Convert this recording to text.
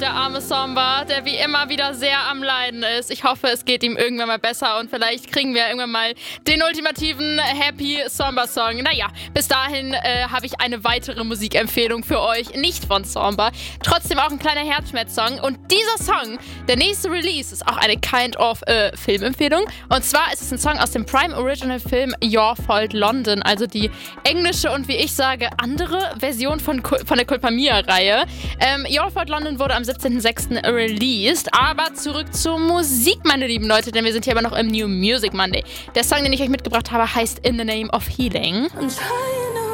Der arme Somba, der wie immer wieder sehr am Leiden ist. Ich hoffe, es geht ihm irgendwann mal besser und vielleicht kriegen wir irgendwann mal den ultimativen Happy Somba-Song. Naja, bis dahin habe ich eine weitere Musikempfehlung für euch, nicht von Somba. Trotzdem auch ein kleiner Herzschmerz-Song. Und dieser Song, der nächste Release, ist auch eine kind of Filmempfehlung. Und zwar ist es ein Song aus dem Prime Original Film Your Fault London, also die englische und wie ich sage, andere Version von der Culpa Mia-Reihe. Your Fault London wurde am 17.06. released. Aber zurück zur Musik, meine lieben Leute, denn wir sind hier aber noch im New Music Monday. Der Song, den ich euch mitgebracht habe, heißt In the Name of Healing. I'm trying